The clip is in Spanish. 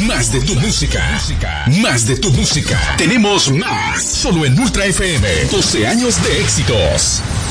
Más de tu música. Más de tu música. Tenemos más. Solo en Ultra FM. 12 años de éxitos.